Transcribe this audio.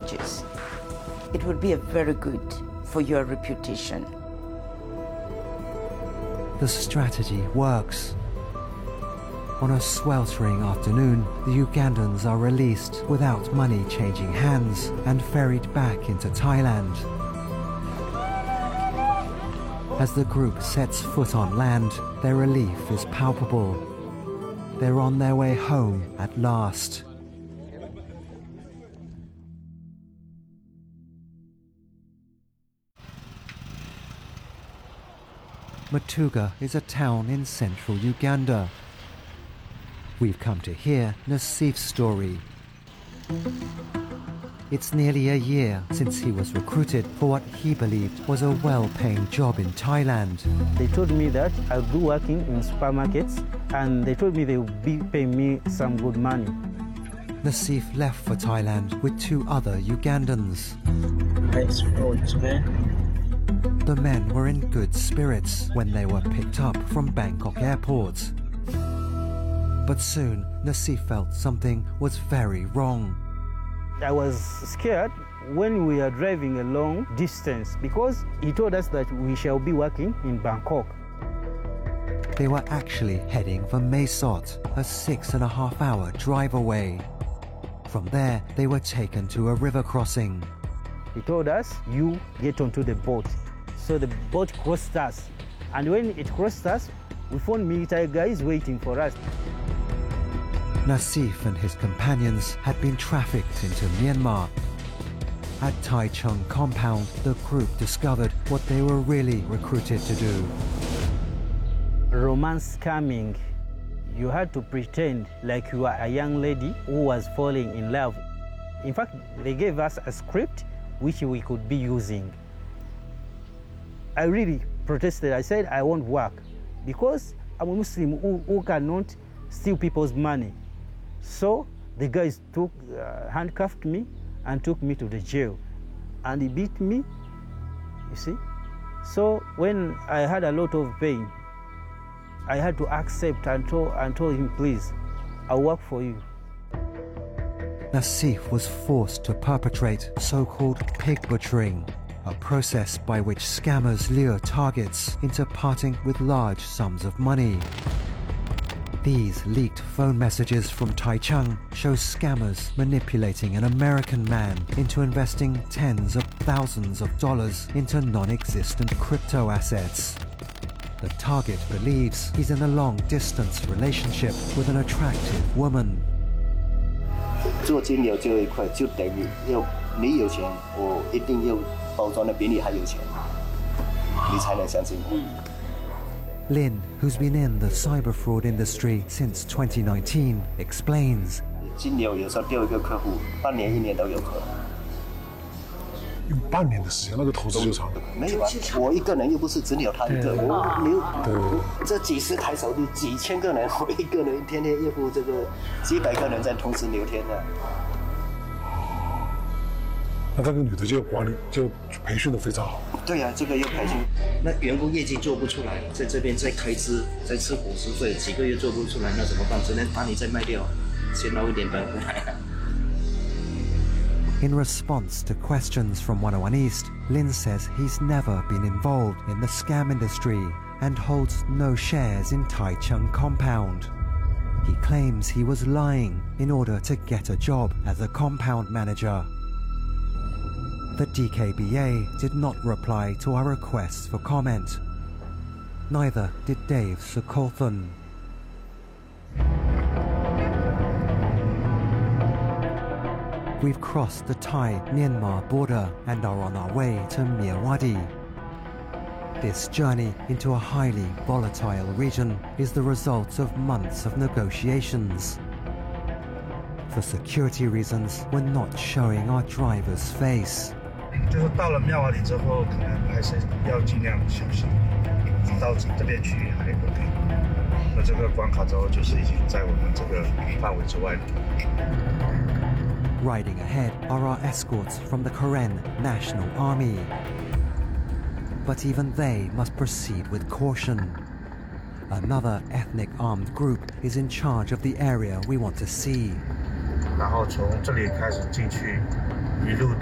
messages. It would be very good for your reputation. The strategy works. On a sweltering afternoon, the Ugandans are released without money changing hands and ferried back into Thailand. As the group sets foot on land, their relief is palpable. They're on their way home at last. Matuga is a town in central Uganda. We've come to hear Nassif's story. It's nearly a year since he was recruited for what he believed was a well-paying job in Thailand. They told me that I'll be working in supermarkets, and they told me they would be paying me some good money. Nassif left for Thailand with 2 other Ugandans. The men were in good spirits when they were picked up from Bangkok airport. But soon, Nassif felt something was very wrong. I was scared when we are driving a long distance because he told us that we shall be working in Bangkok. They were actually heading for Mae Sot, a 6.5-hour drive away. From there, they were taken to a river crossing. He told us, you get onto the boat. So the boat crossed us. And when it crossed us, we found military guys waiting for us. Nassif and his companions had been trafficked into Myanmar. At Tai Chung compound, the group discovered what they were really recruited to do. Romance scamming. You had to pretend like you were a young lady who was falling in love. In fact, they gave us a script which we could be using. I really protested. I said I won't work because I'm a Muslim who cannot steal people's money. So the guys handcuffed me and took me to the jail. And he beat me, you see. So when I had a lot of pain, I had to accept and told him, please, I'll work for you. Nassif was forced to perpetrate so-called pig butchering, a process by which scammers lure targets into parting with large sums of money. These leaked phone messages from Taichung show scammers manipulating an American man into investing tens of thousands of dollars into non-existent crypto assets. The target believes he's in a long-distance relationship with an attractive woman. 做金流这一块就等于要你有钱，我一定要包装的比你还有钱，你才能相信我。 Lin, who's been in the cyber fraud industry since 2019, explains. 金流有时候丢一个客户，半年、1年都有可能。 用半年的时间，那个投资就长了。 没有啊，我一个人又不是只有他一个，我这几十台手机，几千个人，我一个人天天应付这个几百个人在同时聊天的。 那这个女的就管理就培训的非常好。 对啊，这个又培训，那员工业绩做不出来，在这边再开支，再吃伙食费，几个月做不出来，那怎么办？只能把你再卖掉，先捞一点本回来。 In response to questions from 101 East, Lin says he's never been involved in the scam industry and holds no shares in Taichung compound. He claims he was lying in order to get a job as a compound manager. The DKBA did not reply to our requests for comment. Neither did Dave Sokolthan. We've crossed the Thai-Myanmar border and are on our way to Myawaddy. This journey into a highly volatile region is the result of months of negotiations. For security reasons, we're not showing our driver's face. 就是到了妙瓦底之后，可能还是要尽量小心。到这边去还 OK， 那这个关卡之后就是已经在我们这个范围之外了。 Riding ahead are our escorts from the Karen National Army. But even they must proceed with caution. Another ethnic armed group is in charge of the area we want to see. 然后从这里开始进去，一路